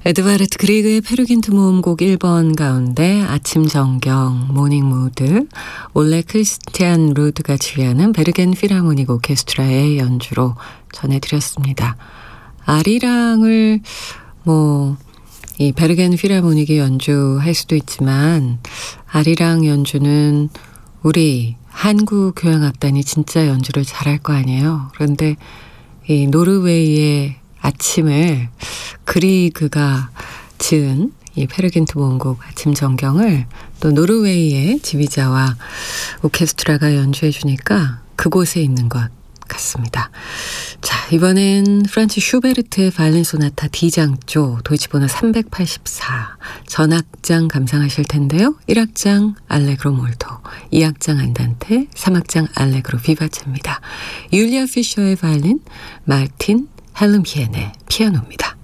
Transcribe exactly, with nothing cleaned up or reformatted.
에드바르트 그리그의 페르긴트 모음곡 일 번 가운데 아침 정경, 모닝 무드, 올레 크리스티안 루드가 지휘하는 베르겐 필하모닉 오케스트라의 연주로 전해드렸습니다. 아리랑을 뭐 이 베르겐 필하모닉이 연주할 수도 있지만 아리랑 연주는 우리 한국교향악단이 진짜 연주를 잘할 거 아니에요. 그런데 이 노르웨이의 아침을 그리그가 지은 이 페르긴트 모음곡 아침 정경을 또 노르웨이의 지휘자와 오케스트라가 연주해 주니까 그곳에 있는 것 같습니다. 자, 이번엔 프란츠 슈베르트의 바이올린 소나타 D장조 도이치번호 삼백팔십사 전악장 감상하실 텐데요. 일 악장 알레그로 몰토, 이 악장 안단테, 삼 악장 알레그로 비바체입니다. 율리아 피셔의 바이올린, 마르틴 헬름히엔의 피아노입니다.